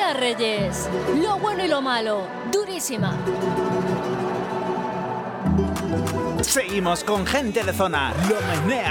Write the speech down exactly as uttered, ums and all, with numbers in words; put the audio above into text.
María Reyes. Lo bueno y lo malo. Durísima. Seguimos con Gente de Zona. Lo menea